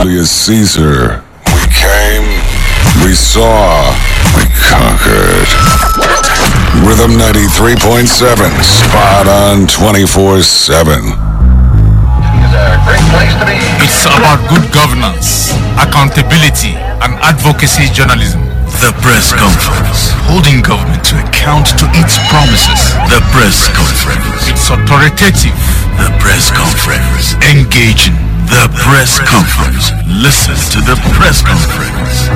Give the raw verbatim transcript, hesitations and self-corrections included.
Julius Caesar. We came, we saw, we conquered. Rhythm ninety-three point seven, spot on twenty-four seven. It's about good governance, accountability, and advocacy journalism. The Press Conference, holding government to account to its promises. The Press Conference. It's authoritative. The Press Conference. Engaging. The Press Conference. Listen to the Press Conference.